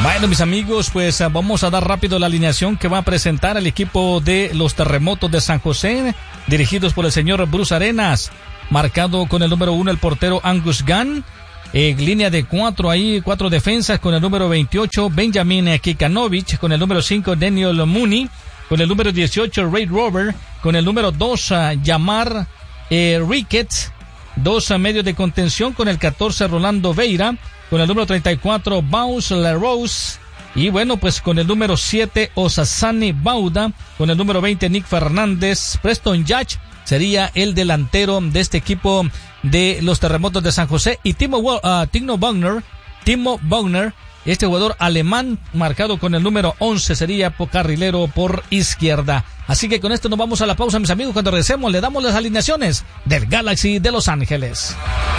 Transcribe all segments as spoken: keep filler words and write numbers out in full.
Bueno, mis amigos, pues vamos a dar rápido la alineación que va a presentar el equipo de los Terremotos de San José, dirigidos por el señor Bruce Arenas, marcado con el número uno el portero Angus Gunn, eh, línea de cuatro ahí, cuatro defensas con el número veintiocho Benjamin Kikanovic, con el número cinco Daniel Mooney, con el número dieciocho Ray Robert, con el número dos uh, Yamar eh, Ricketts, dos uh, medios de contención con el catorce Rolando Veira, con el número treinta y cuatro Baus LaRose, y bueno, pues con el número siete Osasani Bauda, con el número veinte Nick Fernández. Preston Judge sería el delantero de este equipo de los Terremotos de San José, y Timo, uh, Timo Wagner, Timo Wagner, este jugador alemán marcado con el número once, sería carrilero por izquierda. Así que con esto nos vamos a la pausa, mis amigos. Cuando regresemos le damos las alineaciones del Galaxy de Los Ángeles.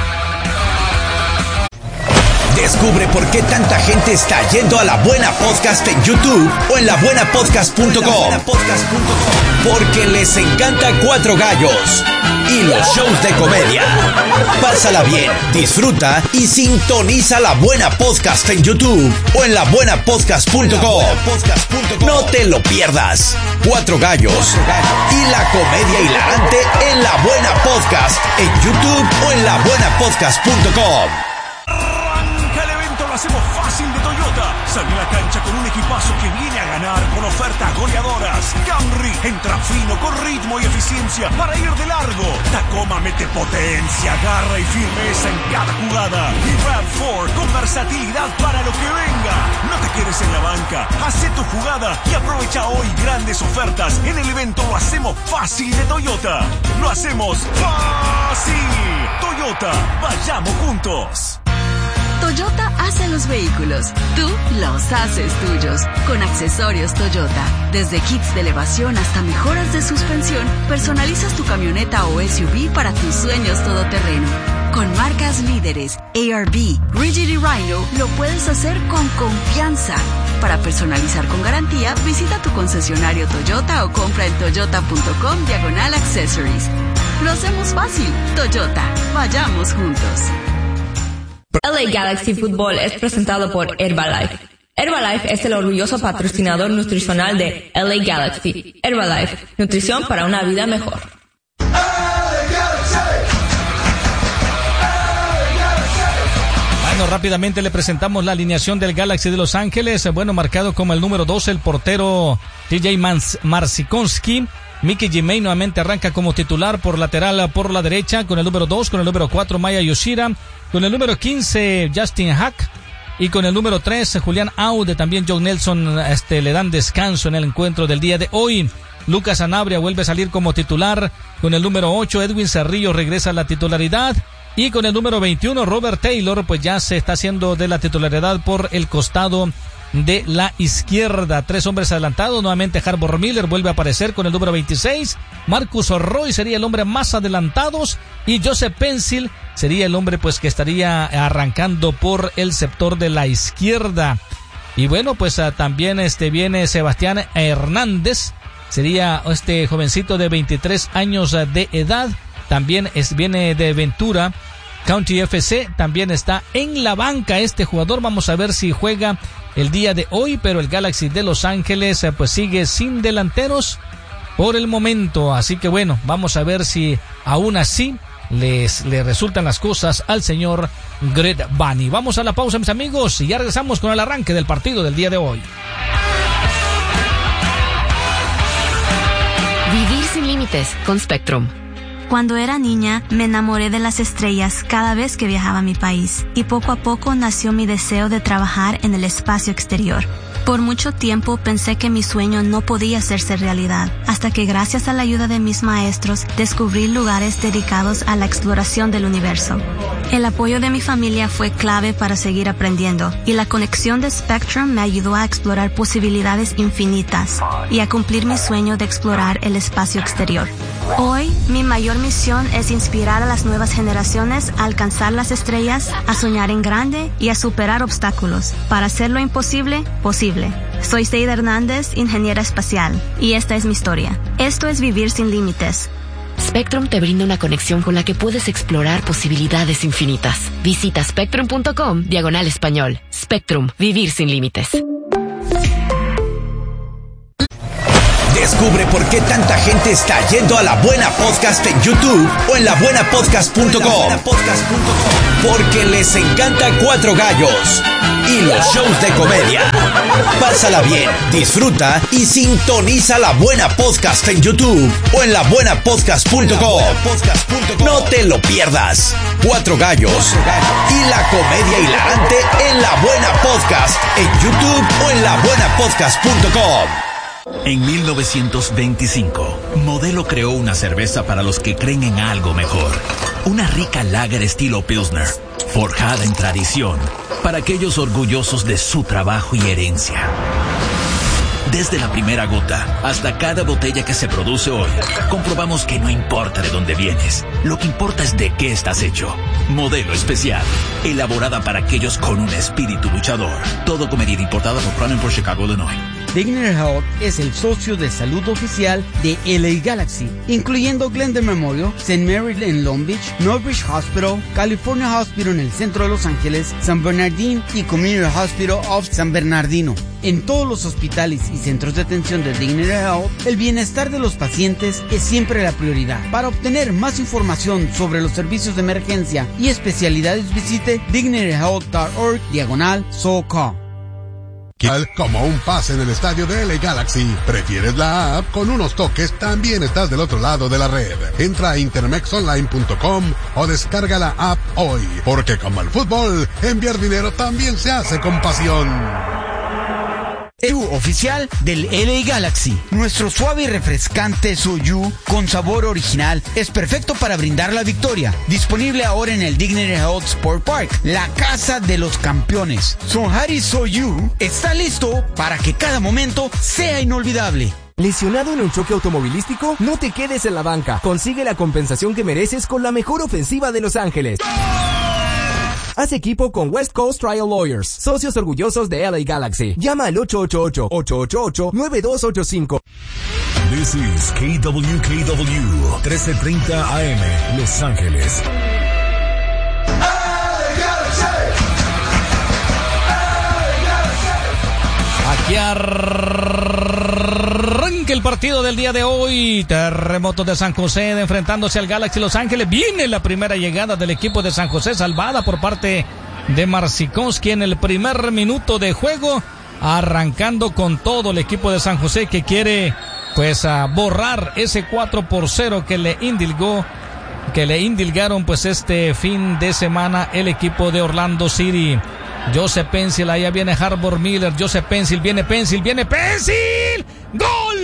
Descubre por qué tanta gente está yendo a La Buena Podcast en YouTube o en la buena podcast punto com. Porque les encanta Cuatro Gallos y los shows de comedia. Pásala bien, disfruta y sintoniza La Buena Podcast en YouTube o en la buena podcast punto com. No te lo pierdas. Cuatro Gallos y la comedia hilarante en La Buena Podcast en YouTube o en la buena podcast punto com. Lo hacemos fácil de Toyota. Sale a la cancha con un equipazo que viene a ganar con ofertas goleadoras. Camry entra fino con ritmo y eficiencia para ir de largo. Tacoma mete potencia, garra y firmeza en cada jugada. Y RAV cuatro con versatilidad para lo que venga. No te quedes en la banca. Hacé tu jugada y aprovecha hoy grandes ofertas en el evento Lo Hacemos Fácil de Toyota. Lo hacemos fácil. Toyota, vayamos juntos. Toyota hace los vehículos, tú los haces tuyos. Con accesorios Toyota, desde kits de elevación hasta mejoras de suspensión, personalizas tu camioneta o S U V para tus sueños todoterreno. Con marcas líderes, A R B, Rigid y Rhino, lo puedes hacer con confianza. Para personalizar con garantía, visita tu concesionario Toyota o compra en toyota punto com diagonal accessories. Lo hacemos fácil. Toyota, vayamos juntos. L A Galaxy Football es presentado por Herbalife. Herbalife es el orgulloso patrocinador nutricional de L A Galaxy. Herbalife, nutrición para una vida mejor. Bueno, rápidamente le presentamos la alineación del Galaxy de Los Ángeles. Bueno, marcado como el número doce el portero T J Marcinkowski. Mickey Jimei nuevamente arranca como titular por lateral por la derecha con el número dos, con el número cuatro Maya Yoshida, con el número quince Justin Hack y con el número tres Julián Aude. También John Nelson este, le dan descanso en el encuentro del día de hoy. Lucas Sanabria vuelve a salir como titular con el número ocho. Edwin Cerrillo regresa a la titularidad y con el número veintiuno Robert Taylor pues ya se está haciendo de la titularidad por el costado de la izquierda. Tres hombres adelantados, nuevamente Harbor Miller vuelve a aparecer con el número veintiséis, Marcus Roy sería el hombre más adelantados y Joseph Pencil sería el hombre pues que estaría arrancando por el sector de la izquierda. Y bueno, pues uh, también este viene Sebastián Hernández, sería este jovencito de veintitrés años uh, de edad, también es, viene de Ventura County F C, también está en la banca este jugador. Vamos a ver si juega el día de hoy, pero el Galaxy de Los Ángeles eh, pues sigue sin delanteros por el momento, así que bueno, vamos a ver si aún así les, le resultan las cosas al señor Greg Vanney. Vamos a la pausa, mis amigos, y ya regresamos con el arranque del partido del día de hoy. Vivir sin límites con Spectrum. Cuando era niña, me enamoré de las estrellas cada vez que viajaba a mi país, y poco a poco nació mi deseo de trabajar en el espacio exterior. Por mucho tiempo pensé que mi sueño no podía hacerse realidad, hasta que gracias a la ayuda de mis maestros descubrí lugares dedicados a la exploración del universo. El apoyo de mi familia fue clave para seguir aprendiendo, y la conexión de Spectrum me ayudó a explorar posibilidades infinitas y a cumplir mi sueño de explorar el espacio exterior. Hoy, mi mayor misión es inspirar a las nuevas generaciones a alcanzar las estrellas, a soñar en grande y a superar obstáculos para hacer lo imposible posible. Soy Seida Hernández, ingeniera espacial, y esta es mi historia. Esto es Vivir sin Límites. Spectrum te brinda una conexión con la que puedes explorar posibilidades infinitas. Visita spectrum punto com diagonal español. Spectrum, vivir sin límites. Descubre por qué tanta gente está yendo a La Buena Podcast en YouTube o en la buena podcast punto com. Porque les encanta Cuatro Gallos y los shows de comedia. Pásala bien, disfruta y sintoniza La Buena Podcast en YouTube o en la buena podcast punto com. No te lo pierdas. Cuatro Gallos y la comedia hilarante en La Buena Podcast en YouTube o en la buena podcast punto com. En mil novecientos veinticinco, Modelo creó una cerveza para los que creen en algo mejor. Una rica lager estilo Pilsner, forjada en tradición, para aquellos orgullosos de su trabajo y herencia. Desde la primera gota hasta cada botella que se produce hoy, comprobamos que no importa de dónde vienes, lo que importa es de qué estás hecho. Modelo Especial, elaborada para aquellos con un espíritu luchador. Todo con medida, importada por Crown por Chicago, Illinois. Dignity Health es el socio de salud oficial de L A Galaxy, incluyendo Glendale Memorial, Saint Mary en Long Beach, Northbridge Hospital, California Hospital en el centro de Los Ángeles, San Bernardino y Community Hospital of San Bernardino. En todos los hospitales y centros de atención de Dignity Health, el bienestar de los pacientes es siempre la prioridad. Para obtener más información sobre los servicios de emergencia y especialidades, visite dignity health punto org diagonal SoCal. Como un pase en el estadio de L A Galaxy. ¿Prefieres la app? Con unos toques también estás del otro lado de la red. Entra a intermex online punto com o descarga la app hoy. Porque como el fútbol, enviar dinero también se hace con pasión. Soju oficial del L A Galaxy. Nuestro suave y refrescante Soju con sabor original es perfecto para brindar la victoria. Disponible ahora en el Dignity Health Sport Park, la casa de los campeones. Sonjari Soju está listo para que cada momento sea inolvidable. ¿Lesionado en un choque automovilístico? No te quedes en la banca. Consigue la compensación que mereces con la mejor ofensiva de Los Ángeles. Haz equipo con West Coast Trial Lawyers, socios orgullosos de L A Galaxy. Llama al ocho ocho ocho, ocho ocho ocho, nueve dos ocho cinco. This is K W K W, trece treinta A M, Los Ángeles. Aquí arranca el partido del día de hoy. Terremotos de San José enfrentándose al Galaxy Los Ángeles. Viene la primera llegada del equipo de San José, salvada por parte de Marcinkowski en el primer minuto de juego, arrancando con todo el equipo de San José, que quiere pues a borrar ese cuatro por cero que le indilgó que le indilgaron pues este fin de semana el equipo de Orlando City. Joseph Pencil, allá viene Harbor Miller, Joseph Pencil, viene Pencil, viene Pencil, ¡gol!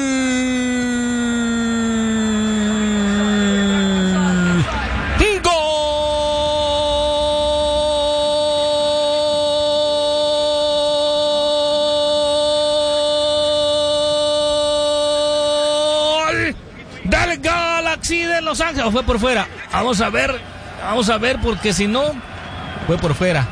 ¡Gol! Del Galaxy de Los Ángeles. Fue por fuera. Vamos a ver, vamos a ver, porque si no, fue por fuera.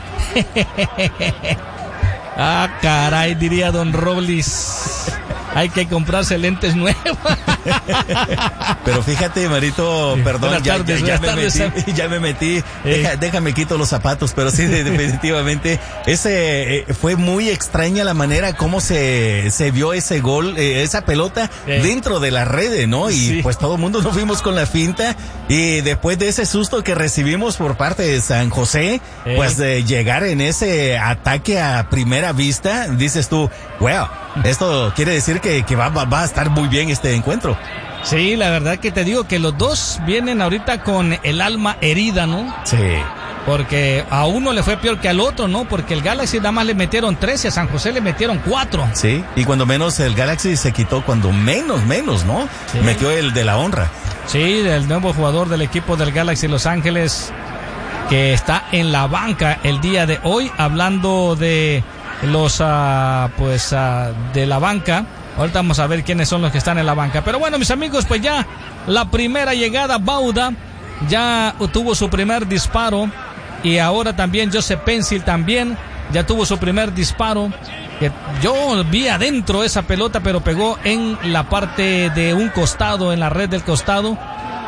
Ah, caray, diría Don Robles. Hay que comprarse lentes nuevos. Pero fíjate, Marito, perdón, ya, tardes, ya, ya, me tardes, metí, ya me metí, Deja, déjame quito los zapatos, pero sí, definitivamente, ese eh, fue muy extraña la manera como se, se vio ese gol, eh, esa pelota eh. dentro de la red, ¿no? Y sí, pues todo el mundo nos fuimos con la finta, y después de ese susto que recibimos por parte de San José, eh. pues de llegar en ese ataque a primera vista, dices tú, wow, esto quiere decir que, que va, va, va a estar muy bien este encuentro. Sí, la verdad que te digo que los dos vienen ahorita con el alma herida, ¿no? Sí. Porque a uno le fue peor que al otro, ¿no? Porque el Galaxy nada más le metieron trece, a San José le metieron cuatro. Sí, y cuando menos el Galaxy se quitó, cuando menos, menos, ¿no? Sí. Metió el de la honra. Sí, el nuevo jugador del equipo del Galaxy Los Ángeles, que está en la banca el día de hoy, hablando de los, uh, pues, uh, de la banca. Ahorita vamos a ver quiénes son los que están en la banca. Pero bueno, mis amigos, pues ya la primera llegada, Bauda ya tuvo su primer disparo. Y ahora también Joseph Pencil también ya tuvo su primer disparo. Que yo vi adentro esa pelota, pero pegó en la parte de un costado, en la red del costado.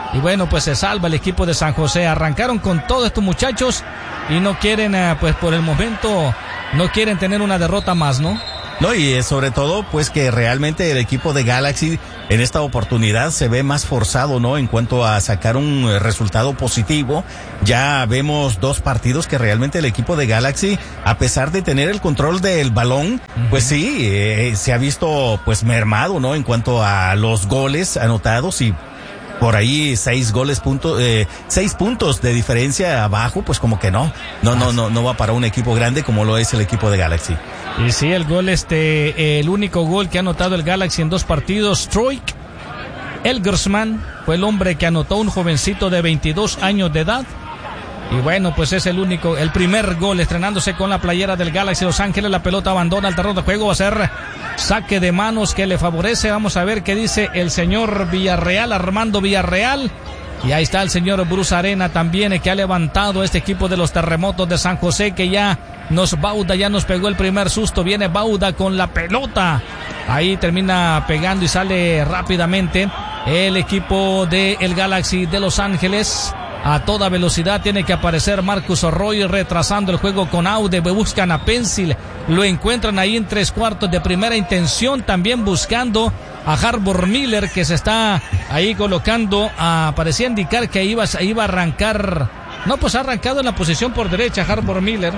Y bueno, pues se salva el equipo de San José. Arrancaron con todos estos muchachos y no quieren, pues por el momento, no quieren tener una derrota más, ¿no? No, y sobre todo, pues que realmente el equipo de Galaxy en esta oportunidad se ve más forzado, ¿no? En cuanto a sacar un resultado positivo. Ya vemos dos partidos que realmente el equipo de Galaxy, a pesar de tener el control del balón, uh-huh. pues sí, eh, se ha visto pues mermado, ¿no? En cuanto a los goles anotados y por ahí seis goles punto, eh, seis puntos de diferencia abajo, pues como que no, no, no, no, no va para un equipo grande como lo es el equipo de Galaxy. Y sí, el gol este, el único gol que ha anotado el Galaxy en dos partidos, Troy Elgersman, fue el hombre que anotó, un jovencito de veintidós años de edad. Y bueno, pues es el único, el primer gol estrenándose con la playera del Galaxy Los Ángeles. La pelota abandona el terreno de juego, va a ser saque de manos que le favorece. Vamos a ver qué dice el señor Villarreal, Armando Villarreal. Y ahí está el señor Bruce Arena también, que ha levantado este equipo de los Terremotos de San José, que ya nos Bauda, ya nos pegó el primer susto. Viene Bauda con la pelota. Ahí termina pegando y sale rápidamente el equipo del Galaxy de Los Ángeles. A toda velocidad tiene que aparecer Marcus Arroyo retrasando el juego con Aude. Buscan a Pencil, lo encuentran ahí en tres cuartos de primera intención, también buscando a Harbor Miller, que se está ahí colocando, a, parecía indicar que iba, iba a arrancar, no, pues ha arrancado en la posición por derecha Harbor Miller,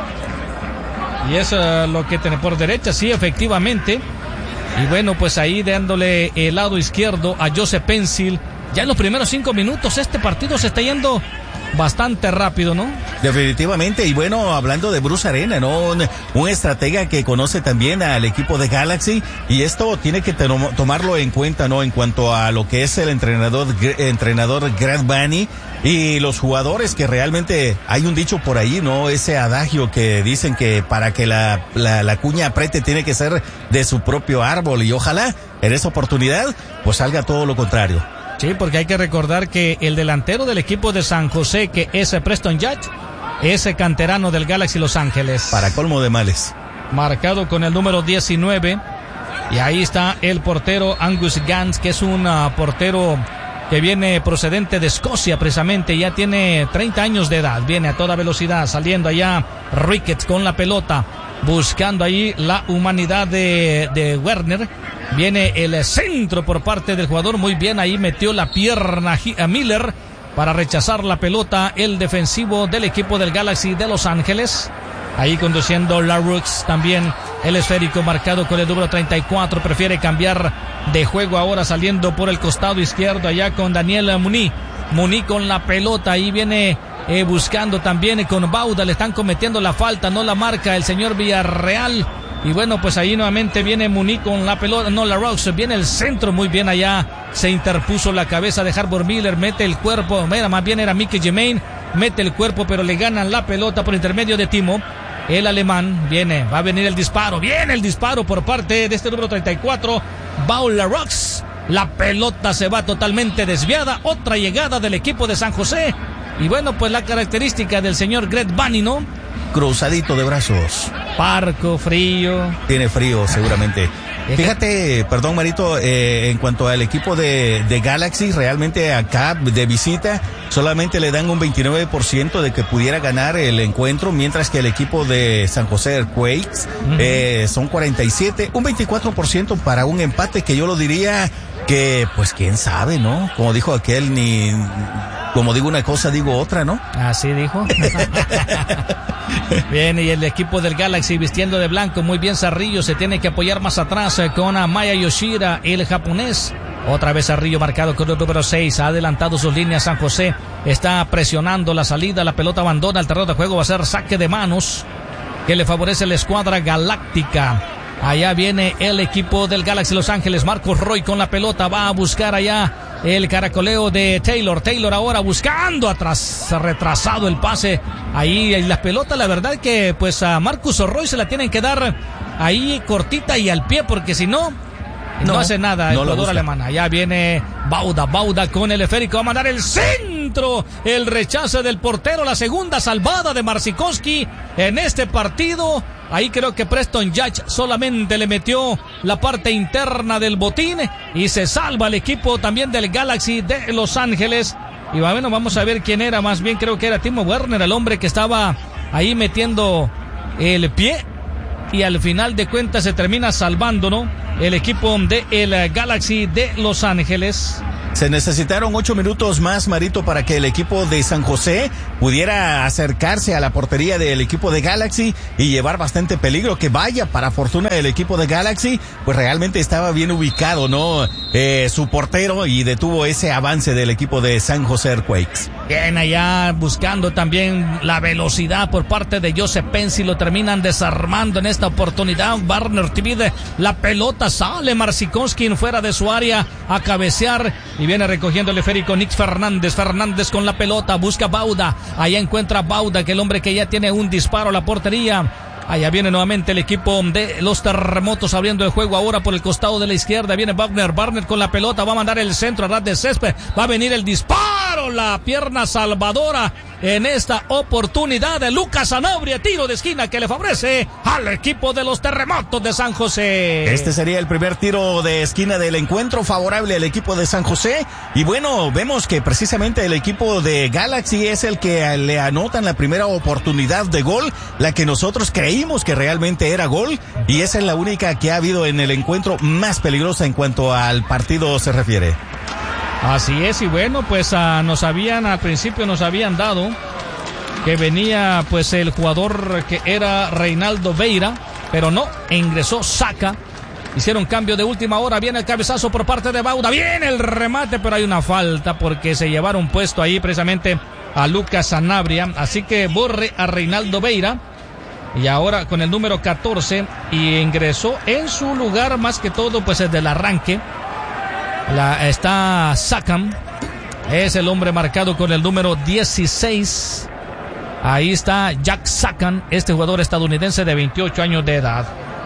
y es uh, lo que tiene por derecha, sí, efectivamente. Y bueno, pues ahí dándole el lado izquierdo a Joseph Pencil. Ya en los primeros cinco minutos este partido se está yendo bastante rápido, ¿no? Definitivamente. Y bueno, hablando de Bruce Arena, ¿no? Un, un estratega que conoce también al equipo de Galaxy, y esto tiene que tom- tomarlo en cuenta, ¿no? En cuanto a lo que es el entrenador, entrenador Grant Bunny y los jugadores, que realmente hay un dicho por ahí, ¿no? Ese adagio que dicen que para que la, la, la cuña apriete tiene que ser de su propio árbol, y ojalá en esta oportunidad pues salga todo lo contrario. Sí, porque hay que recordar que el delantero del equipo de San José, que es Preston Yacht, es canterano del Galaxy Los Ángeles. Para colmo de males. Marcado con el número diecinueve. Y ahí está el portero Angus Gans, que es un uh, portero que viene procedente de Escocia precisamente. Ya tiene treinta años de edad. Viene a toda velocidad, saliendo allá Ricketts con la pelota, buscando ahí la humanidad de, de Werner. Viene el centro por parte del jugador, muy bien, ahí metió la pierna a Miller para rechazar la pelota el defensivo del equipo del Galaxy de Los Ángeles. Ahí conduciendo Larux, también el esférico marcado con el número treinta y cuatro, prefiere cambiar de juego ahora saliendo por el costado izquierdo allá con Daniel Muní. Muní con la pelota, ahí viene eh, buscando también con Bauda, le están cometiendo la falta, no la marca el señor Villarreal. Y bueno, pues ahí nuevamente viene Muní con la pelota, no, la Rocks, viene el centro, muy bien allá, se interpuso la cabeza de Harbor Miller, mete el cuerpo, mira, más bien era Mickey Germain, mete el cuerpo, pero le ganan la pelota por intermedio de Timo, el alemán, viene, va a venir el disparo, viene el disparo por parte de este número treinta y cuatro, Paul La Rocks, la pelota se va totalmente desviada, otra llegada del equipo de San José, y bueno, pues la característica del señor Greg Bunny, ¿no? Cruzadito de brazos. Parco, frío. Tiene frío, seguramente. Fíjate, perdón, Marito, eh, en cuanto al equipo de, de Galaxy, realmente acá de visita solamente le dan un veintinueve por ciento de que pudiera ganar el encuentro, mientras que el equipo de San José Earthquakes uh-huh. eh, son cuarenta y siete, un veinticuatro por ciento para un empate que yo lo diría que, pues quién sabe, ¿no? Como dijo aquel, ni... Como digo una cosa, digo otra, ¿no? Así dijo. Bien, y el equipo del Galaxy vistiendo de blanco, muy bien Zarrillo, se tiene que apoyar más atrás eh, con Amaya Yoshida, el japonés. Otra vez Zarrillo marcado con el número seis, ha adelantado sus líneas San José, está presionando la salida, la pelota abandona el terreno de juego, va a ser saque de manos que le favorece la escuadra galáctica. Allá viene el equipo del Galaxy Los Ángeles, Marcos Roy con la pelota, va a buscar allá el caracoleo de Taylor, Taylor ahora buscando atrás, retrasado el pase, ahí y la pelota, la verdad que pues a Marcus Roy se la tienen que dar ahí cortita y al pie, porque si no, no, no hace nada el no jugador alemán. Allá viene Bauda, Bauda con el esférico, va a mandar el centro. centro, el rechazo del portero, la segunda salvada de Marcinkowski en este partido. Ahí creo que Preston Judge solamente le metió la parte interna del botín y se salva el equipo también del Galaxy de Los Ángeles. Y bueno, vamos a ver quién era, más bien creo que era Timo Werner, el hombre que estaba ahí metiendo el pie y al final de cuentas se termina salvando, ¿no? El equipo de el Galaxy de Los Ángeles. Se necesitaron ocho minutos más, Marito, para que el equipo de San José pudiera acercarse a la portería del equipo de Galaxy y llevar bastante peligro. Que vaya, para fortuna del equipo de Galaxy, pues realmente estaba bien ubicado, ¿no? Eh, su portero, y detuvo ese avance del equipo de San José Earthquakes. Bien, allá buscando también la velocidad por parte de Joseph Pensi, lo terminan desarmando en esta oportunidad. Warner divide la pelota, sale Marcinkowski fuera de su área a cabecear y viene recogiendo el esférico Nick Fernández. Fernández con la pelota, busca Bauda, allá encuentra Bauda, que el hombre que ya tiene un disparo a la portería. Allá viene nuevamente el equipo de los terremotos abriendo el juego ahora por el costado de la izquierda. Viene Wagner, Barnett con la pelota, va a mandar el centro a ras de césped, va a venir el disparo, la pierna salvadora en esta oportunidad de Lucas Sanabria, tiro de esquina que le favorece al equipo de los terremotos de San José. Este sería el primer tiro de esquina del encuentro, favorable al equipo de San José. Y bueno, vemos que precisamente el equipo de Galaxy es el que le anotan la primera oportunidad de gol, la que nosotros creímos que realmente era gol, y esa es la única que ha habido en el encuentro más peligrosa en cuanto al partido se refiere. Así es, y bueno, pues uh, nos habían, al principio nos habían dado que venía pues el jugador que era Reinaldo Veira, pero no, ingresó Saka. Hicieron cambio de última hora, viene el cabezazo por parte de Bauda, viene el remate, pero hay una falta porque se llevaron puesto ahí precisamente a Lucas Sanabria, así que borre a Reinaldo Veira. Y ahora con el número catorce, y ingresó en su lugar más que todo pues desde el arranque. La, está Sakam, es el hombre marcado con el número dieciséis. Ahí está Jack Sakan, este jugador estadounidense de veintiocho años de edad.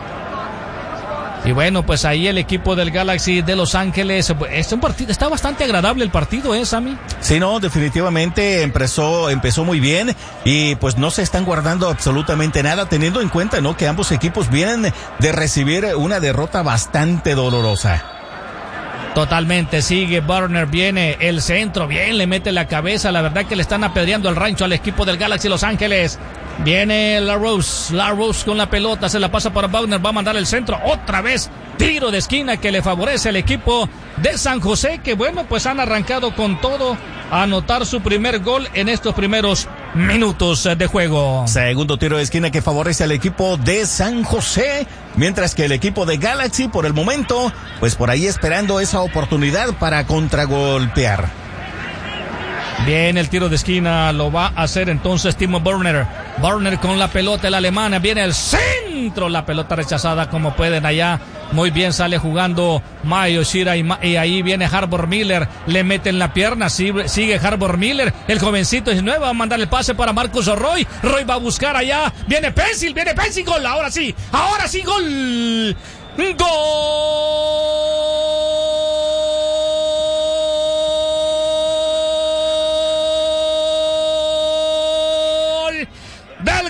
Y bueno, pues ahí el equipo del Galaxy de Los Ángeles, es un partido, está bastante agradable el partido, ¿eh, Sammy? Sí, no, definitivamente empezó, empezó muy bien, y pues no se están guardando absolutamente nada, teniendo en cuenta, ¿no?, que ambos equipos vienen de recibir una derrota bastante dolorosa. Totalmente, sigue Barner, viene el centro, bien, le mete la cabeza, la verdad que le están apedreando el rancho al equipo del Galaxy Los Ángeles. Viene LaRose, LaRose con la pelota, se la pasa para Wagner, va a mandar el centro, otra vez, tiro de esquina que le favorece al equipo de San José, que bueno, pues han arrancado con todo a anotar su primer gol en estos primeros minutos de juego. Segundo tiro de esquina que favorece al equipo de San José, mientras que el equipo de Galaxy por el momento, pues por ahí esperando esa oportunidad para contragolpear. Bien, el tiro de esquina lo va a hacer entonces Timo Werner. Werner con la pelota, el alemán, viene el centro, la pelota rechazada como pueden allá. Muy bien sale jugando Mayo Shira y, y ahí viene Harbor Miller, le meten la pierna, sigue, sigue Harbor Miller, el jovencito es nuevo, va a mandar el pase para Marcus Roy, Roy va a buscar allá, viene Pensil, viene Pensil, gol, ahora sí, ahora sí, gol, gol del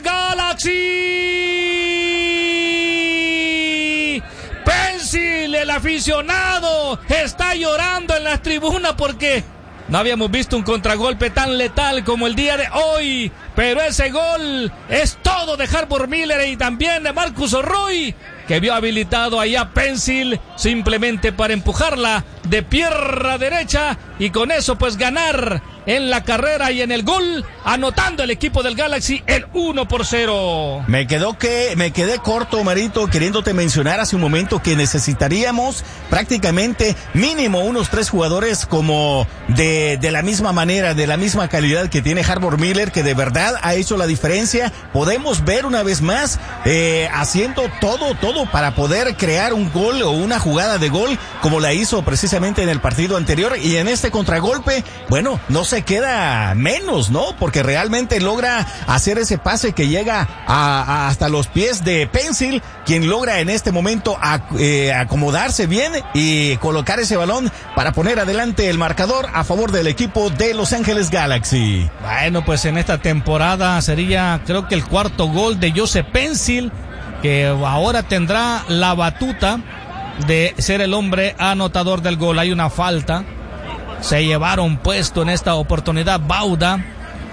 Galaxy. Pensil, el aficionado, está llorando en las tribunas porque no habíamos visto un contragolpe tan letal como el día de hoy, pero ese gol es todo de Harbor Miller y también de Marcus Roy, que vio habilitado allá Pensil simplemente para empujarla de pierna derecha y con eso pues ganar en la carrera y en el gol, anotando el equipo del Galaxy el uno por cero. Me quedó que, me quedé corto, Marito, queriéndote mencionar hace un momento que necesitaríamos prácticamente mínimo unos tres jugadores como de, de la misma manera, de la misma calidad que tiene Harbor Miller, que de verdad ha hecho la diferencia. Podemos ver una vez más, eh, haciendo todo, todo para poder crear un gol o una jugada de gol, como la hizo precisamente en el partido anterior, y en este contragolpe, bueno, no sé se queda menos, ¿no? Porque realmente logra hacer ese pase que llega a, a hasta los pies de Pencil, quien logra en este momento a, eh, acomodarse bien y colocar ese balón para poner adelante el marcador a favor del equipo de Los Ángeles Galaxy. Bueno, pues en esta temporada sería, creo que el cuarto gol de Joseph Pencil, que ahora tendrá la batuta de ser el hombre anotador del gol. Hay una falta, se llevaron puesto en esta oportunidad Bauda,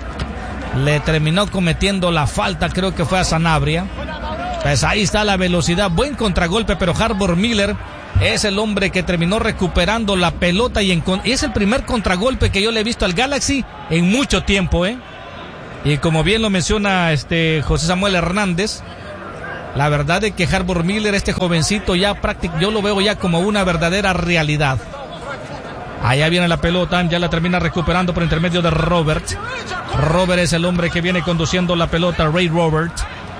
le terminó cometiendo la falta, creo que fue a Sanabria. Pues ahí está la velocidad, buen contragolpe, pero Harbor Miller es el hombre que terminó recuperando la pelota y en, es el primer contragolpe que yo le he visto al Galaxy en mucho tiempo, ¿eh? Y como bien lo menciona este José Samuel Hernández, la verdad es que Harbor Miller, este jovencito, ya prácticamente yo lo veo ya como una verdadera realidad. Allá viene la pelota, ya la termina recuperando por intermedio de Robert. Robert es el hombre que viene conduciendo la pelota, Ray Robert.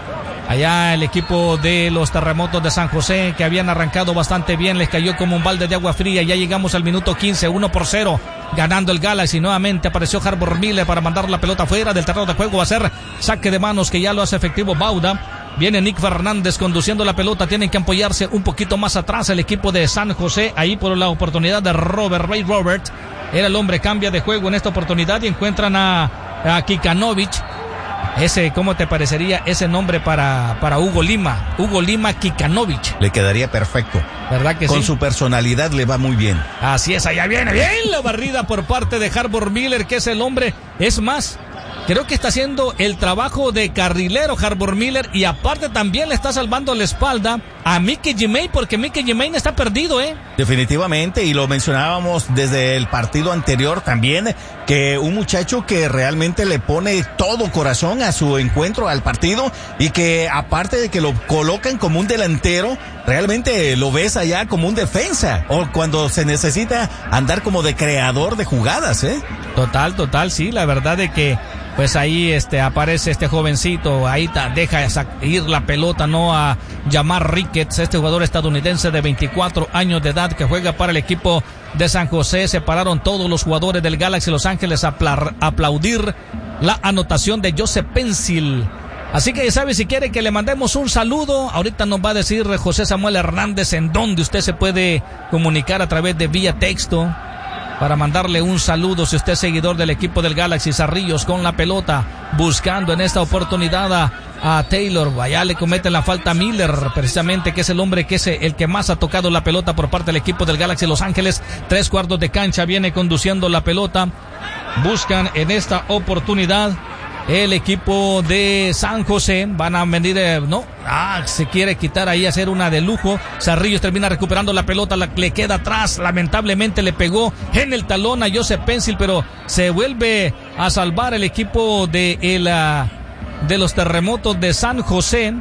Allá el equipo de los Terremotos de San José, que habían arrancado bastante bien, les cayó como un balde de agua fría. Ya llegamos al minuto quince, uno por cero, ganando el Galaxy. Nuevamente apareció Harbor Miller para mandar la pelota fuera del terreno de juego. Va a ser saque de manos que ya lo hace efectivo Bauda. Viene Nick Fernández conduciendo la pelota. Tienen que apoyarse un poquito más atrás el equipo de San José. Ahí por la oportunidad de Robert, Ray Robert. Era el hombre, cambia de juego en esta oportunidad y encuentran a, a Kikanovic. Ese, ¿cómo te parecería ese nombre para, para Hugo Lima? Hugo Lima Kikanovic. Le quedaría perfecto. ¿Verdad que sí? Con su personalidad le va muy bien. Así es, allá viene bien la barrida por parte de Harbor Miller, que es el hombre, es más, creo que está haciendo el trabajo de carrilero Harbor Miller y aparte también le está salvando la espalda a Mickey Jimei, porque Mickey Jimei está perdido, ¿eh? Definitivamente, y lo mencionábamos desde el partido anterior también, que un muchacho que realmente le pone todo corazón a su encuentro, al partido, y que aparte de que lo colocan como un delantero, realmente lo ves allá como un defensa, o cuando se necesita andar como de creador de jugadas, ¿eh? Total, total, sí, la verdad de que pues ahí este aparece este jovencito, ahí ta, deja ir la pelota, no a Jamar Ricketts, este jugador estadounidense de veinticuatro años de edad que juega para el equipo de San José. Se pararon todos los jugadores del Galaxy Los Ángeles a apla- aplaudir la anotación de Joseph Pencil. Así que ya sabe, si quiere que le mandemos un saludo, ahorita nos va a decir José Samuel Hernández en dónde usted se puede comunicar a través de vía texto para mandarle un saludo si usted es seguidor del equipo del Galaxy. Zarrillos con la pelota, buscando en esta oportunidad a, a Taylor. Allá le comete la falta a Miller, precisamente, que es el hombre que es el que más ha tocado la pelota por parte del equipo del Galaxy Los Ángeles. Tres cuartos de cancha, viene conduciendo la pelota. Buscan en esta oportunidad el equipo de San José. Van a venir, eh, no, ah, se quiere quitar ahí, hacer una de lujo. Zarrillos termina recuperando la pelota, la, le queda atrás, lamentablemente le pegó en el talón a Joseph Pencil, pero se vuelve a salvar el equipo de, el, uh, de los Terremotos de San José.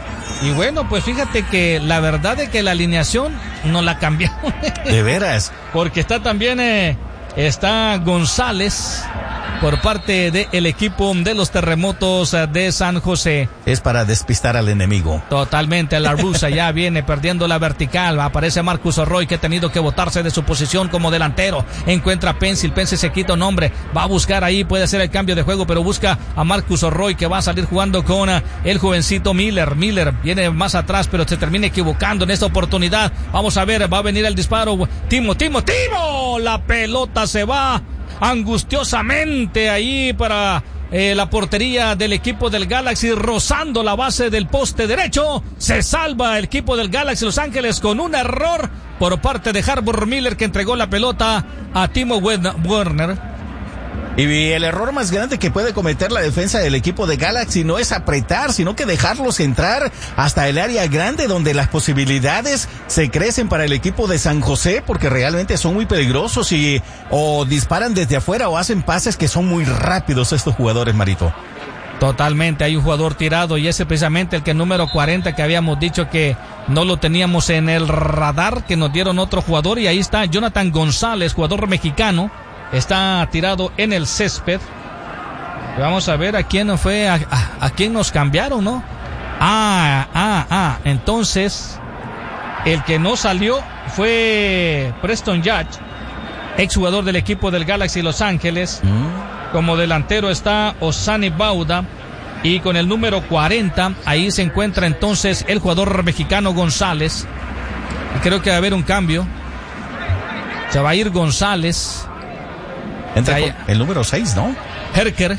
Y bueno, pues fíjate que la verdad es que la alineación no la cambiaron. De veras. Porque está también, eh, está González por parte del equipo de los Terremotos de San José. Es para despistar al enemigo. Totalmente, la rusa ya viene perdiendo la vertical. Aparece Marcus Roy, que ha tenido que botarse de su posición como delantero. Encuentra a Pencil, Pencil se quita un hombre, va a buscar ahí, puede hacer el cambio de juego, pero busca a Marcus Roy, que va a salir jugando con el jovencito Miller. Miller viene más atrás, pero se termina equivocando en esta oportunidad. Vamos a ver, va a venir el disparo. Timo, Timo, Timo. La pelota se va angustiosamente ahí para eh, la portería del equipo del Galaxy, rozando la base del poste derecho. Se salva el equipo del Galaxy Los Ángeles con un error por parte de Harbor Miller, que entregó la pelota a Timo Werner. Y el error más grande que puede cometer la defensa del equipo de Galaxy no es apretar, sino que dejarlos entrar hasta el área grande, donde las posibilidades se crecen para el equipo de San José, porque realmente son muy peligrosos y o disparan desde afuera o hacen pases que son muy rápidos estos jugadores, Marito. Totalmente, hay un jugador tirado y ese precisamente el que número cuarenta, que habíamos dicho que no lo teníamos en el radar, que nos dieron otro jugador, y ahí está Jonathan González, jugador mexicano. Está tirado en el césped. Vamos a ver a quién fue, a, a, a quién nos cambiaron, ¿no? Ah, ah, ah. Entonces, el que no salió fue Preston Judge. exjugador del equipo del Galaxy Los Ángeles. Mm. Como delantero está Osani Bauda. Y con el número cuarenta, ahí se encuentra entonces el jugador mexicano González. Y creo que va a haber un cambio. Se va a ir González. Entra con el número seis, ¿no? Herker.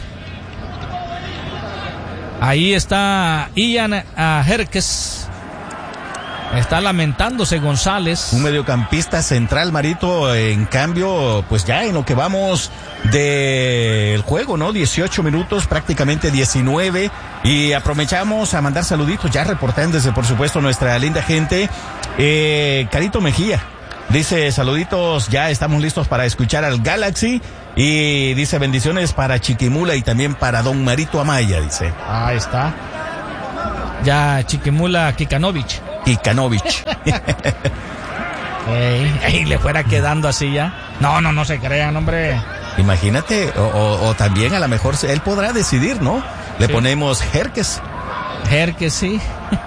Ahí está Ian uh, Herkes. Está lamentándose González. Un mediocampista central, Marito, en cambio, pues ya en lo que vamos del juego, ¿no? dieciocho minutos, prácticamente diecinueve. Y aprovechamos a mandar saluditos, ya reportando desde, por supuesto, nuestra linda gente. Eh, Carito Mejía dice, saluditos, ya estamos listos para escuchar al Galaxy. Y dice, bendiciones para Chiquimula y también para don Marito Amaya, dice. Ahí está. Ya Chiquimula Kikanovich. Kikanovich. Ey, ey, le fuera quedando así ya. No, no, no se crean, hombre. Imagínate, o, o, o también a lo mejor él podrá decidir, ¿no? Le sí. ponemos Herkes. Herkes, sí.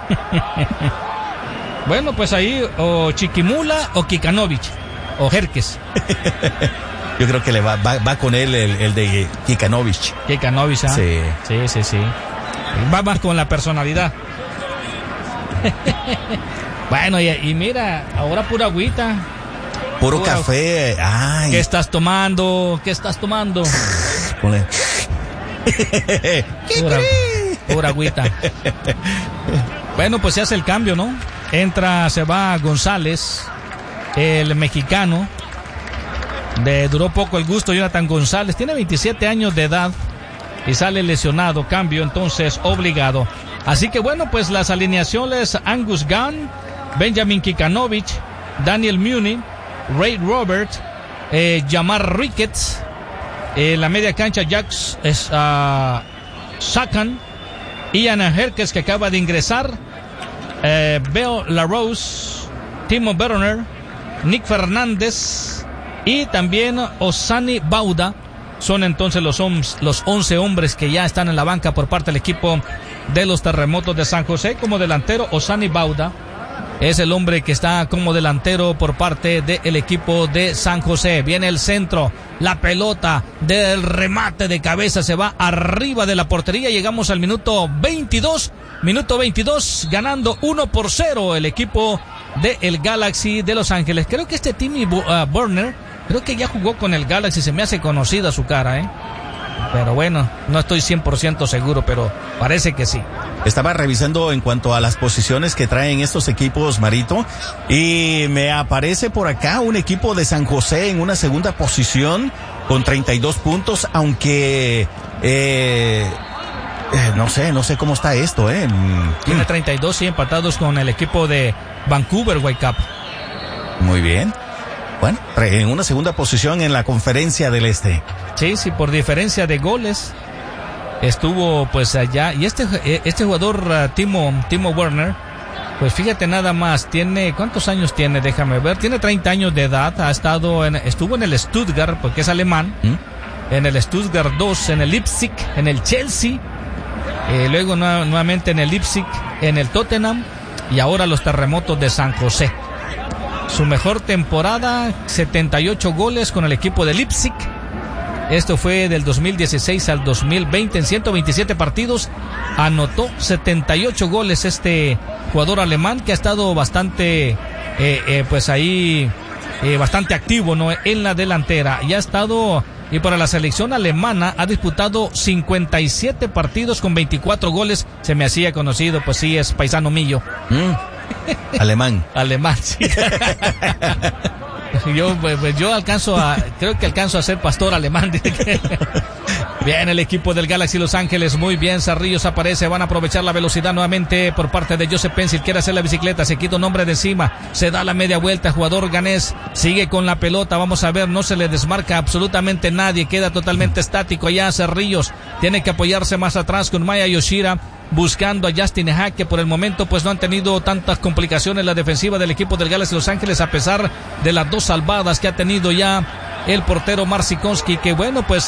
Bueno, pues ahí, o Chiquimula o Kikanovich, o Herkes. Yo creo que le va, va, va con él el, el de Kikanovich. Kikanovich, ¿ah? Sí. Sí, sí, sí. Va más con la personalidad. Bueno, y, y mira, ahora pura agüita. Puro pura, café. Ay. ¿Qué estás tomando? ¿Qué estás tomando? Pura, pura agüita. Bueno, pues se hace el cambio, ¿no? Entra, se va González, el mexicano. De, duró poco el gusto, Jonathan González. Tiene veintisiete años de edad y sale lesionado. Cambio entonces obligado. Así que bueno, pues las alineaciones: Angus Gunn, Benjamin Kikanovich, Daniel Muni, Ray Robert, eh, Jamar Ricketts, en eh, la media cancha Jax es, uh, Sakan, Ian Herkes, que acaba de ingresar, eh, Beo LaRose, Timo Werner, Nick Fernández y también Osani Bauda. Son entonces los, los once hombres que ya están en la banca por parte del equipo de los Terremotos de San José. Como delantero, Osani Bauda es el hombre que está como delantero por parte del equipo de San José. Viene el centro, la pelota del remate de cabeza se va arriba de la portería. Llegamos al minuto veintidós, minuto veintidós, ganando uno por cero el equipo del Galaxy de Los Ángeles. Creo que este Timmy uh, Werner, creo que ya jugó con el Galaxy, se me hace conocida su cara, ¿eh? Pero bueno, no estoy cien por ciento seguro, pero parece que sí. Estaba revisando en cuanto a las posiciones que traen estos equipos, Marito, y me aparece por acá un equipo de San José en una segunda posición con treinta y dos puntos, aunque eh, eh, no sé, no sé cómo está esto, ¿eh? Tiene treinta y dos y empatados con el equipo de Vancouver Whitecaps. Muy bien. Bueno, en una segunda posición en la Conferencia del Este. Sí, sí, por diferencia de goles estuvo pues allá. Y este este jugador, uh, Timo, Timo Werner, pues fíjate nada más, tiene, ¿cuántos años tiene? Déjame ver, tiene treinta años de edad, ha estado en, estuvo en el Stuttgart, porque es alemán, ¿Mm? en el Stuttgart dos, en el Leipzig, en el Chelsea, eh, luego nu- nuevamente en el Leipzig, en el Tottenham, y ahora los Terremotos de San José. Su mejor temporada, setenta y ocho goles con el equipo de Leipzig. Esto fue del dos mil dieciséis al dos mil veinte. En ciento veintisiete partidos anotó setenta y ocho goles este jugador alemán, que ha estado bastante, eh, eh, pues ahí, eh, bastante activo, ¿no? En la delantera. Y ha estado, y para la selección alemana ha disputado cincuenta y siete partidos con veinticuatro goles. Se me hacía conocido, pues sí, es paisano mío. Mm. Alemán. Alemán, sí. Yo, pues, yo alcanzo a, creo que alcanzo a ser pastor alemán. Bien, el equipo del Galaxy Los Ángeles, muy bien, Cerrillos aparece, van a aprovechar la velocidad nuevamente por parte de Joseph Pencil, quiere hacer la bicicleta, se quita un hombre de encima, se da la media vuelta, jugador ganés, sigue con la pelota, vamos a ver, no se le desmarca absolutamente nadie, queda totalmente estático allá Cerrillos, tiene que apoyarse más atrás con Maya Yoshira, buscando a Justin Hack, que por el momento pues no han tenido tantas complicaciones la defensiva del equipo del Galaxy Los Ángeles, a pesar de las dos salvadas que ha tenido ya el portero Marcikonski, que bueno, pues uh,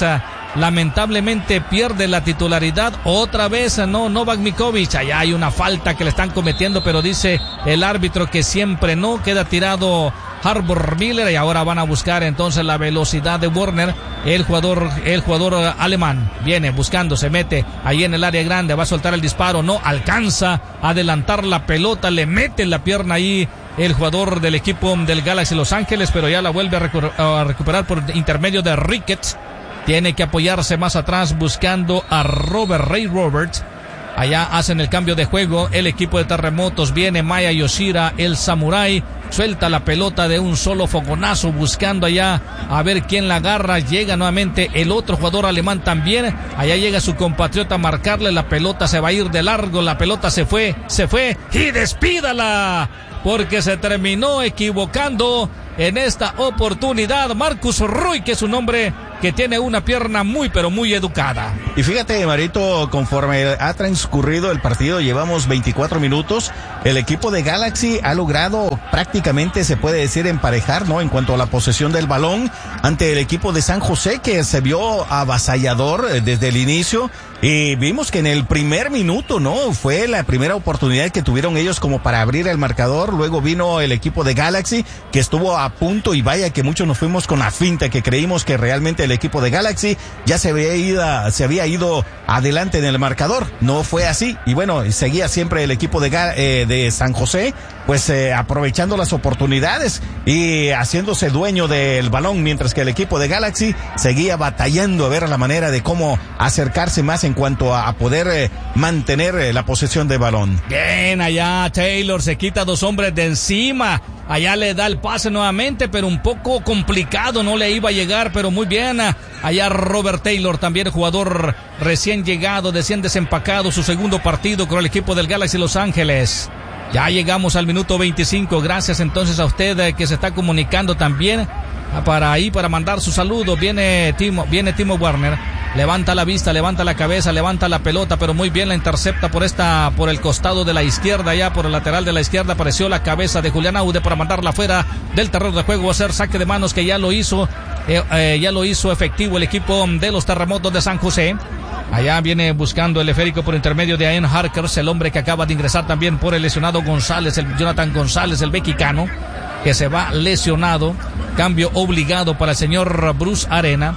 lamentablemente pierde la titularidad otra vez, no, Novak Mikovic. Allá hay una falta que le están cometiendo, pero dice el árbitro que siempre no, queda tirado Harbor Miller y ahora van a buscar entonces la velocidad de Werner, el jugador, el jugador alemán. Viene buscando, se mete ahí en el área grande, va a soltar el disparo, no alcanza a adelantar la pelota, le mete la pierna ahí el jugador del equipo del Galaxy Los Ángeles, pero ya la vuelve a, recu- a recuperar por intermedio de Ricketts. Tiene que apoyarse más atrás buscando a Robert Ray Roberts. Allá hacen el cambio de juego el equipo de Terremotos. Viene Maya Yoshida, el samurái. Suelta la pelota de un solo fogonazo buscando allá a ver quién la agarra. Llega nuevamente el otro jugador alemán también. Allá llega su compatriota a marcarle. La pelota se va a ir de largo. La pelota se fue, se fue y despídala, porque se terminó equivocando en esta oportunidad Marcus Ruy, que es un hombre que tiene una pierna muy pero muy educada. Y fíjate, Marito, conforme ha transcurrido el partido, llevamos veinticuatro minutos, el equipo de Galaxy ha logrado prácticamente, se puede decir, emparejar, ¿no?, en cuanto a la posesión del balón ante el equipo de San José, que se vio avasallador desde el inicio. Y vimos que en el primer minuto, ¿no?, fue la primera oportunidad que tuvieron ellos como para abrir el marcador. Luego vino el equipo de Galaxy, que estuvo a punto, y vaya que muchos nos fuimos con la finta, que creímos que realmente el equipo de Galaxy ya se había ido, se había ido adelante en el marcador. No fue así. Y bueno, seguía siempre el equipo de, eh, de San José, pues eh, aprovechando las oportunidades y haciéndose dueño del balón, mientras que el equipo de Galaxy seguía batallando a ver la manera de cómo acercarse más en cuanto a, a poder eh, mantener eh, la posesión de balón. Bien, allá Taylor se quita dos hombres de encima. Allá le da el pase nuevamente, pero un poco complicado, no le iba a llegar, pero muy bien. Allá Robert Taylor, también jugador recién llegado, recién desempacado, su segundo partido con el equipo del Galaxy Los Ángeles. Ya llegamos al minuto veinticinco. Gracias entonces a usted eh, que se está comunicando también para ahí, para mandar su saludo. Viene Timo, viene Timo Werner. Levanta la vista, levanta la cabeza, levanta la pelota, pero muy bien la intercepta por esta, por el costado de la izquierda, ya por el lateral de la izquierda apareció la cabeza de Julián Aude para mandarla fuera del terreno de juego, a hacer saque de manos, que ya lo hizo, eh, eh, ya lo hizo efectivo el equipo de los Terremotos de San José. Allá viene buscando el esférico por intermedio de Ian Harkers, el hombre que acaba de ingresar también por el lesionado González, el Jonathan González, el mexicano, que se va lesionado. Cambio obligado para el señor Bruce Arena.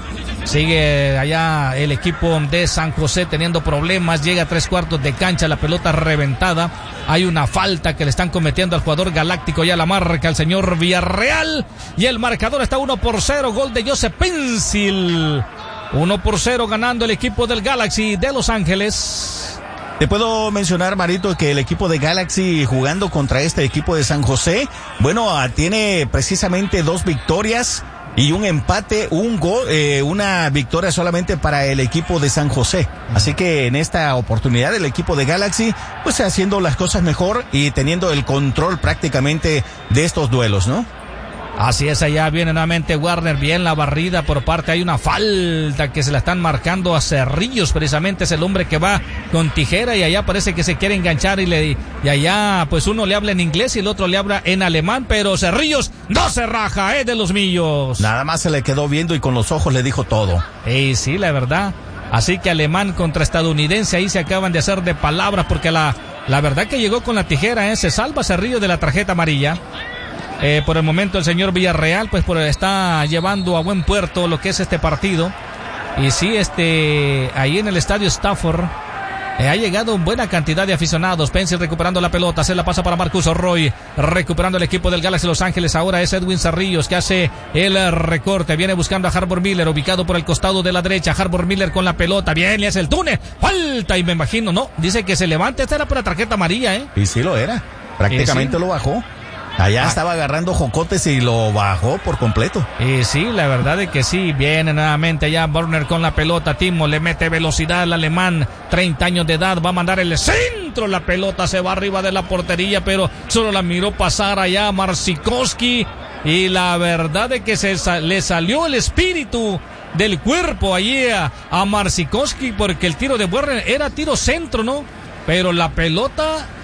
Sigue allá el equipo de San José teniendo problemas. Llega a tres cuartos de cancha, la pelota reventada. Hay una falta que le están cometiendo al jugador galáctico. Ya la marca el señor Villarreal. Y el marcador está uno por cero. Gol de Joseph Pencil. uno por cero ganando el equipo del Galaxy de Los Ángeles. Te puedo mencionar, Marito, que el equipo de Galaxy jugando contra este equipo de San José, bueno, tiene precisamente dos victorias y un empate, un gol, eh, una victoria solamente para el equipo de San José. Así que en esta oportunidad el equipo de Galaxy, pues haciendo las cosas mejor y teniendo el control prácticamente de estos duelos, ¿no? Así es, allá viene nuevamente Warner, bien la barrida por parte, hay una falta que se la están marcando a Cerrillos, precisamente es el hombre que va con tijera y allá parece que se quiere enganchar y le y allá pues uno le habla en inglés y el otro le habla en alemán, pero Cerrillos no se raja, es de los míos. Nada más se le quedó viendo y con los ojos le dijo todo. Y sí, la verdad, así que alemán contra estadounidense, ahí se acaban de hacer de palabras porque la, la verdad que llegó con la tijera, ¿eh? Se salva Cerrillos de la tarjeta amarilla. Eh, por el momento el señor Villarreal pues por, está llevando a buen puerto lo que es este partido. Y sí, este ahí en el estadio Stafford eh, ha llegado buena cantidad de aficionados. Pencil recuperando la pelota, se la pasa para Marcus Roy, recuperando el equipo del Galaxy Los Ángeles. Ahora es Edwin Cerrillos que hace el recorte, viene buscando a Harbor Miller, ubicado por el costado de la derecha. Harbor Miller con la pelota, bien, le hace el túnel, falta, y me imagino, no, dice que se levante, esta era por la tarjeta amarilla, ¿eh? Y sí lo era, prácticamente ¿Sí? lo bajó. Allá ah. estaba agarrando jocotes y lo bajó por completo. Y sí, la verdad es que sí. Viene nuevamente allá Werner con la pelota. Timo le mete velocidad al alemán. treinta años de edad. Va a mandar el centro. La pelota se va arriba de la portería, pero solo la miró pasar allá Marsikowski. Y la verdad es que se le salió el espíritu del cuerpo allí a, a Marsikowski, porque el tiro de Werner era tiro centro, ¿no? Pero la pelota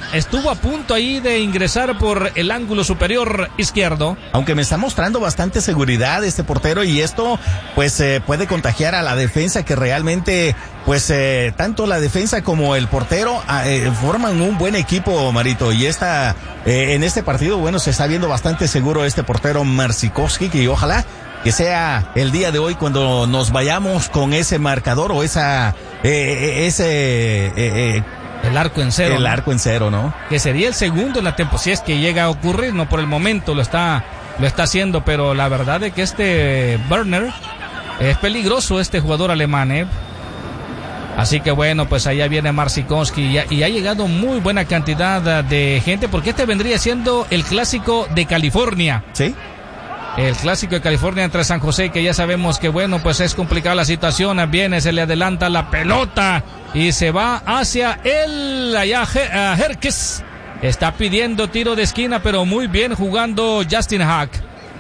estuvo a punto ahí de ingresar por el ángulo superior izquierdo. Aunque me está mostrando bastante seguridad este portero y esto pues eh, puede contagiar a la defensa, que realmente pues eh, tanto la defensa como el portero eh, forman un buen equipo, Marito, y esta eh, en este partido, bueno, se está viendo bastante seguro este portero Marcinkowski, que ojalá que sea el día de hoy cuando nos vayamos con ese marcador o esa eh, ese eh, eh, el arco en cero. El ¿no? arco en cero, ¿no? Que sería el segundo en la temporada, si es que llega a ocurrir, no por el momento lo está lo está haciendo, pero la verdad es que este Werner es peligroso, este jugador alemán, ¿eh? Así que bueno, pues allá viene Marcinkowski y, y ha llegado muy buena cantidad de gente, porque este vendría siendo el clásico de California. Sí. El clásico de California entre San José, que ya sabemos que bueno, pues es complicada la situación. Viene, se le adelanta la pelota y se va hacia él, allá uh, Herkes. Está pidiendo tiro de esquina, pero muy bien jugando Justin Hack.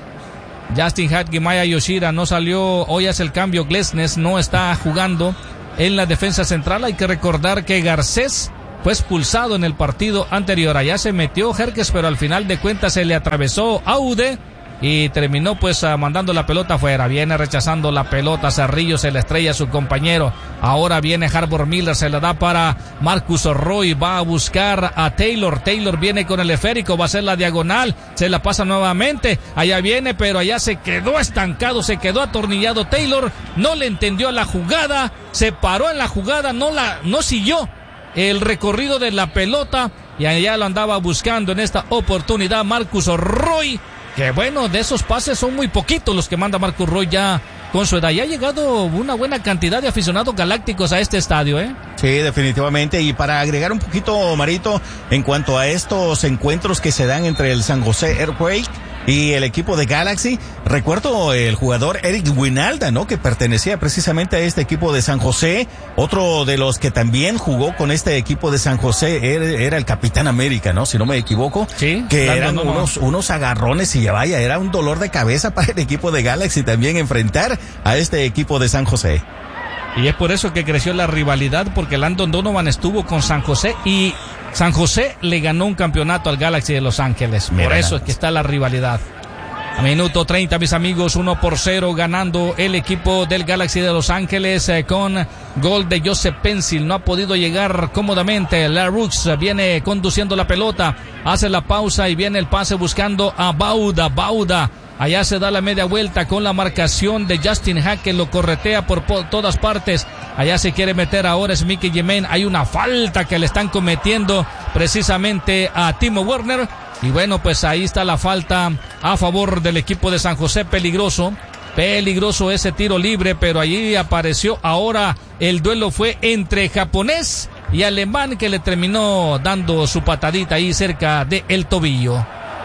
Justin Hack, Gimaya Yoshida no salió, hoy hace el cambio, Glesnes no está jugando en la defensa central. Hay que recordar que Garcés fue expulsado en el partido anterior. Allá se metió Herkes, pero al final de cuentas se le atravesó Aude y terminó pues mandando la pelota afuera. Viene rechazando la pelota Cerrillo, se le estrella a su compañero. Ahora viene Harbor Miller, se la da para Marcus Roy, va a buscar a Taylor. Taylor viene con el esférico, va a hacer la diagonal, se la pasa nuevamente. Allá viene, pero allá se quedó estancado, se quedó atornillado Taylor, no le entendió la jugada, se paró en la jugada, no la, no siguió el recorrido de la pelota y allá lo andaba buscando en esta oportunidad Marcus Roy. Que bueno, de esos pases son muy poquitos los que manda Marcus Roy ya con su edad. Ya ha llegado una buena cantidad de aficionados galácticos a este estadio, ¿eh? Sí, definitivamente. Y para agregar un poquito, Marito, en cuanto a estos encuentros que se dan entre el San José Earthquake y el equipo de Galaxy, recuerdo el jugador Eric Winalda, ¿no? Que pertenecía precisamente a este equipo de San José. Otro de los que también jugó con este equipo de San José era, era el Capitán América, ¿no? Si no me equivoco. Sí. Que eran no, no, unos, no. unos agarrones y ya vaya, era un dolor de cabeza para el equipo de Galaxy también enfrentar a este equipo de San José. Y es por eso que creció la rivalidad, porque Landon Donovan estuvo con San José y San José le ganó un campeonato al Galaxy de Los Ángeles. Por eso es que está la rivalidad. A minuto treinta, mis amigos, uno por cero ganando el equipo del Galaxy de Los Ángeles eh, con gol de Joseph Pencil. No ha podido llegar cómodamente. Larux viene conduciendo la pelota, hace la pausa y viene el pase buscando a Bauda. Bauda. Allá se da la media vuelta con la marcación de Justin Hack, que lo corretea por po- todas partes. Allá se quiere meter ahora es Mickey Jiménez. Hay una falta que le están cometiendo precisamente a Timo Werner. Y bueno, pues ahí está la falta a favor del equipo de San José. Peligroso, peligroso ese tiro libre, pero allí apareció ahora el duelo fue entre japonés y alemán, que le terminó dando su patadita ahí cerca del tobillo.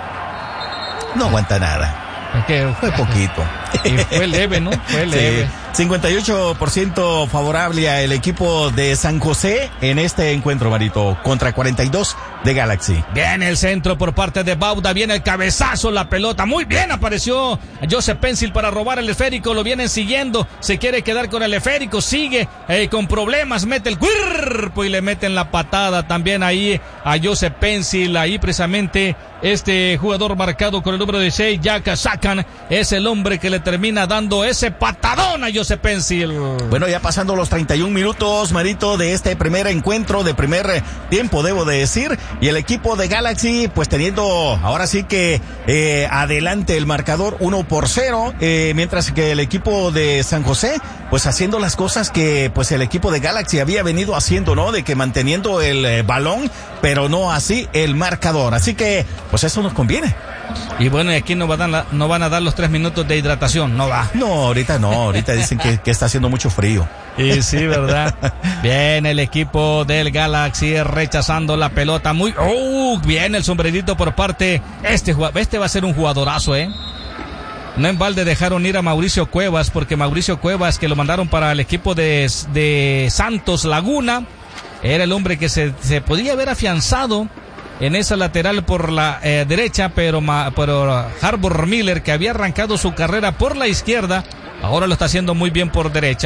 No aguanta nada. Que fue poquito. Y fue leve, ¿no? Fue leve. Sí. cincuenta y ocho por ciento favorable al equipo de San José en este encuentro, Marito, contra cuarenta y dos de Galaxy. Viene el centro por parte de Bauda, viene el cabezazo, la pelota, muy bien apareció Joseph Pencil para robar el esférico, lo vienen siguiendo, se quiere quedar con el esférico, sigue eh, con problemas, mete el cuerpo y le meten la patada también ahí a Joseph Pencil, ahí precisamente este jugador marcado con el número dieciséis, Jack Sakan, es el hombre que le termina dando ese patadón a Joseph Pencil. Bueno, ya pasando los treinta y un minutos, Marito, de este primer encuentro, de primer tiempo, debo de decir, y el equipo de Galaxy, pues teniendo ahora sí que eh, adelante el marcador uno por cero, eh, mientras que el equipo de San José, pues haciendo las cosas que pues el equipo de Galaxy había venido haciendo, ¿no? De que manteniendo el eh, balón, pero no así el marcador. Así que, pues eso nos conviene. Y bueno, y aquí no van, a dar, no van a dar los tres minutos de hidratación, no va. No, ahorita no, ahorita dicen que, que está haciendo mucho frío. Y sí, ¿verdad? Bien, el equipo del Galaxy rechazando la pelota. Muy, oh, bien el sombrerito por parte. Este, este va a ser un jugadorazo, ¿eh? No en balde dejaron ir a Mauricio Cuevas, porque Mauricio Cuevas, que lo mandaron para el equipo de, de Santos Laguna, era el hombre que se, se podía haber afianzado en esa lateral por la eh, derecha, pero, ma, pero Harbor Miller, que había arrancado su carrera por la izquierda, ahora lo está haciendo muy bien por derecha.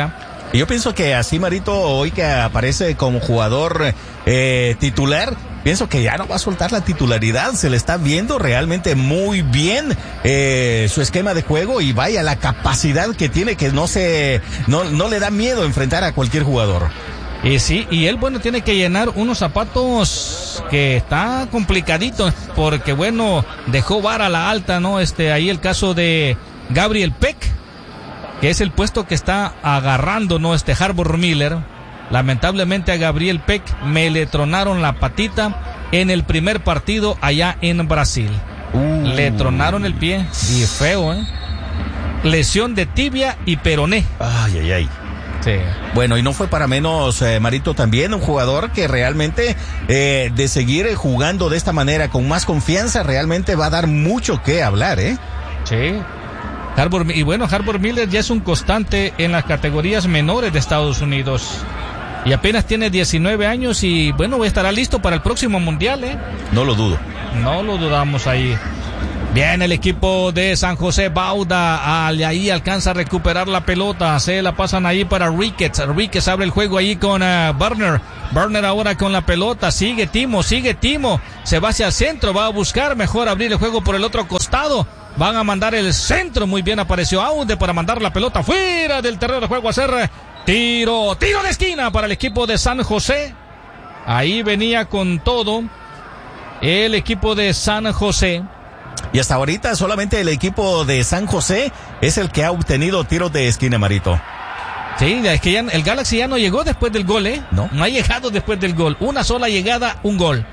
Y yo pienso que así, Marito, hoy que aparece como jugador eh, titular, pienso que ya no va a soltar la titularidad. Se le está viendo realmente muy bien eh, su esquema de juego y vaya la capacidad que tiene, que no se, no, no le da miedo enfrentar a cualquier jugador. Y sí, y él, bueno, tiene que llenar unos zapatos que está complicadito, porque, bueno, dejó vara a la alta, ¿no? Este, ahí el caso de Gabriel Peck, que es el puesto que está agarrando, ¿no? Este Harbour Miller. Lamentablemente a Gabriel Peck me le tronaron la patita en el primer partido allá en Brasil. Uh. Le tronaron el pie, y feo, ¿eh? Lesión de tibia y peroné. Ay, ay, ay. Sí. Bueno, y no fue para menos, eh, Marito, también un jugador que realmente eh, de seguir jugando de esta manera con más confianza realmente va a dar mucho que hablar, ¿eh? Sí. Harbour, y bueno, Harbour Miller ya es un constante en las categorías menores de Estados Unidos y apenas tiene diecinueve años y bueno, estará listo para el próximo mundial, ¿eh? No lo dudo. No lo dudamos ahí. Bien, el equipo de San José Bauda, ahí alcanza a recuperar la pelota, se la pasan ahí para Ricketts, Ricketts abre el juego ahí con uh, Burner, Burner ahora con la pelota, sigue Timo, sigue Timo, se va hacia el centro, va a buscar mejor abrir el juego por el otro costado, van a mandar el centro, muy bien apareció Aude para mandar la pelota fuera del terreno de juego a hacer tiro, tiro de esquina para el equipo de San José, ahí venía con todo el equipo de San José. Y hasta ahorita solamente el equipo de San José es el que ha obtenido tiros de esquina, Marito. Sí, es que ya el Galaxy ya no llegó después del gol, ¿eh? No. No ha llegado después del gol. Una sola llegada, un gol.